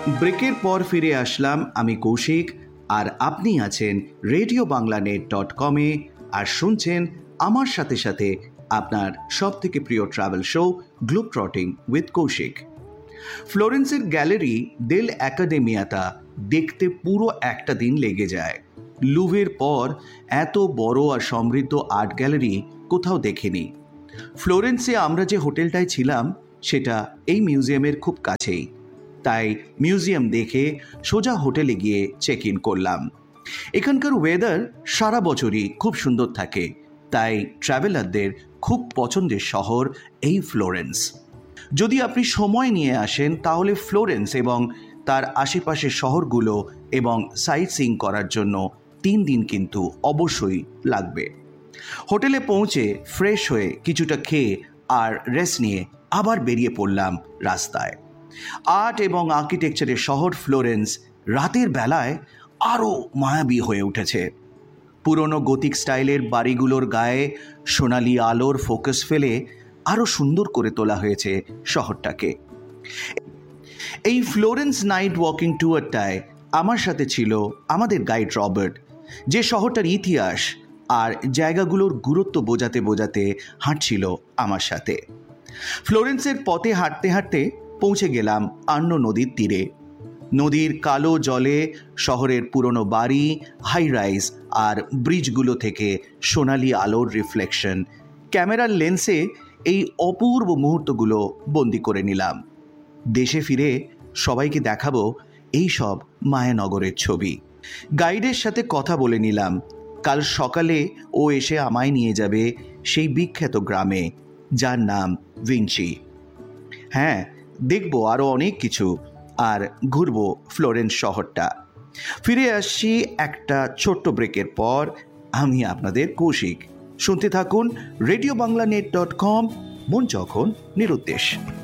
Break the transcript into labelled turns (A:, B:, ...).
A: ব্রেকের পর ফিরে আসলাম আমি কৌশিক, আর আপনি আছেন RadioBanglaNet.com-এ আর শুনছেন আমার সাথে সাথে আপনার সবথেকে প্রিয় travel show globe ট্রটিং with Kaushik. ফ্লোরেন্সের gallery দেল একাডেমিয়াটা দেখতে পুরো একটা দিন লেগে যায়। লুভের পর এত বড় আর সমৃদ্ধ আর্ট গ্যালারি কোথাও দেখিনি। ফ্লোরেন্সে আমরা যে হোটেলটায় ছিলাম সেটা এই মিউজিয়ামের খুব কাছেই, তাই মিউজিয়াম দেখে সোজা হোটেলে গিয়ে চেক ইন করলাম। এখানকার ওয়েদার সারা বছরই খুব সুন্দর থাকে, তাই ট্রাভেলারদের খুব পছন্দের শহর এই ফ্লোরেন্স। যদি আপনি সময় নিয়ে আসেন তাহলে ফ্লোরেন্স এবং তার আশেপাশের শহরগুলো এবং সাইট সিইং করার জন্য 3 দিন কিন্তু অবশ্যই লাগবে। হোটেলে পৌঁছে ফ্রেশ হয়ে কিছুটা খেয়ে আর রেস্ট নিয়ে আবার বেরিয়ে পড়লাম রাস্তায়। আর্ট এবং আর্কিটেকচারের শহর ফ্লোরেন্স রাতের বেলায় আরও মায়াবী হয়ে উঠেছে। পুরনো গথিক স্টাইলের বাড়িগুলোর গায়ে সোনালি আলোর ফোকাস ফেলে আরও সুন্দর করে তোলা হয়েছে শহরটাকে। এই ফ্লোরেন্স নাইট ওয়াকিং ট্যুরটায় আমার সাথে ছিল আমাদের গাইড রবার্ট, যে শহরটার ইতিহাস আর জায়গাগুলোর গুরুত্ব বোঝাতে বোঝাতে হাঁটছিল আমার সাথে। ফ্লোরেন্সের পথে হাঁটতে হাঁটতে পৌঁছে গেলাম আর্নো নদীর তীরে। নদীর কালো জলে শহরের পুরনো বাড়ি, হাই রাইজ আর ব্রিজগুলো থেকে সোনালি আলোর রিফ্লেকশন। ক্যামেরার লেন্সে এই অপূর্ব মুহূর্তগুলো বন্দি করে নিলাম। দেশে ফিরে সবাইকে দেখাবো এই সব মায়ানগরের ছবি। গাইডের সাথে কথা বলে নিলাম, কাল সকালে ও এসে আমায় নিয়ে যাবে সেই বিখ্যাত গ্রামে যার নাম ভিঞ্চি। হ্যাঁ, দেখবো আরও অনেক কিছু আর ঘুরবো ফ্লোরেন্স শহরটা। ফিরে আসছি একটা ছোট্ট ব্রেকের পর। আমি আপনাদের কৌশিক। শুনতে থাকুন RadioBanglaNet.com, মন যখন নিরুদ্দেশ।